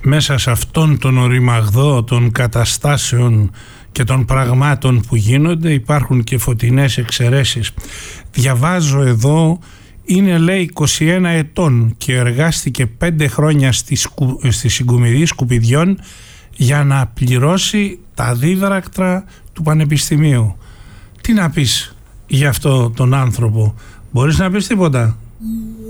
μέσα σε αυτόν τον οριμαγδό των καταστάσεων και των πραγμάτων που γίνονται υπάρχουν και φωτεινές εξαιρέσεις. Διαβάζω εδώ, είναι λέει 21 ετών και εργάστηκε 5 χρόνια στη Συγκομιδή Σκουπιδιών για να πληρώσει τα δίδρακτρα του Πανεπιστημίου. Τι να πεις για αυτό τον άνθρωπο? Μπορείς να πεις τίποτα?